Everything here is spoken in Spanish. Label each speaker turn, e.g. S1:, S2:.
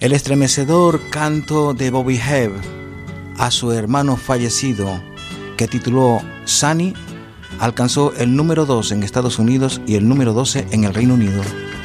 S1: El estremecedor canto de Bobby Hebb a su hermano fallecido, que tituló Sunny, alcanzó el número 2 en Estados Unidos y el número 12 en el Reino Unido.